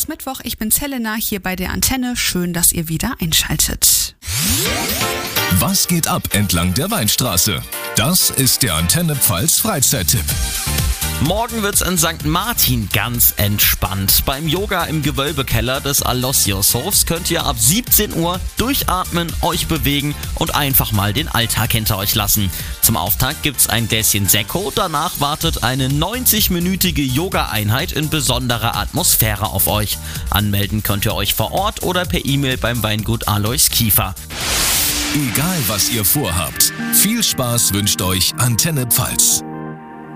ist Mittwoch, ich bin Helena hier bei der Antenne. Schön, dass ihr wieder einschaltet. Was geht ab entlang der Weinstraße? Das ist der Antenne Pfalz Freizeittipp. Morgen wird's in St. Martin ganz entspannt. Beim Yoga im Gewölbekeller des Aloysiushofs könnt ihr ab 17 Uhr durchatmen, euch bewegen und einfach mal den Alltag hinter euch lassen. Zum Auftakt gibt's ein Gläschen Sekko, danach wartet eine 90-minütige Yoga-Einheit in besonderer Atmosphäre auf euch. Anmelden könnt ihr euch vor Ort oder per E-Mail beim Weingut Alois Kiefer. Egal was ihr vorhabt, viel Spaß wünscht euch Antenne Pfalz.